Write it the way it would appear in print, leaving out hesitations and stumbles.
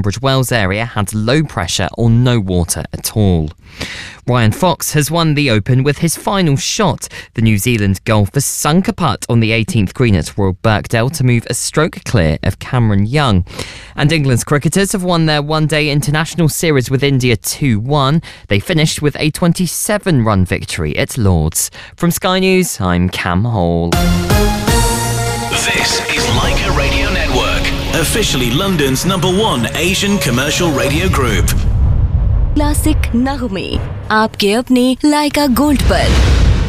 Tunbridge Wells area had low pressure or no water at all. Ryan Fox has won the Open with his final shot. The New Zealand golfer sunk a putt on the 18th green at Royal Birkdale to move a stroke clear of Cameron Young. And England's cricketers have won their one-day international series with India 2-1. They finished with a 27-run victory at Lord's. From Sky News, I'm Cam Hall. This is Leica Radio Network, officially London's #1 Asian commercial radio group. Classic नगमे आपके अपने लाइका gold पर।